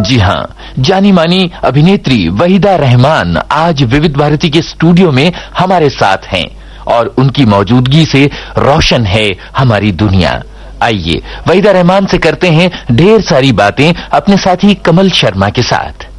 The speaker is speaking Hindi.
जी हाँ, जानी मानी अभिनेत्री वहीदा रहमान आज विविध भारती के स्टूडियो में हमारे साथ हैं और उनकी मौजूदगी से रोशन है हमारी दुनिया। आइए वहीदा रहमान से करते हैं ढेर सारी बातें अपने साथी कमल शर्मा के साथ।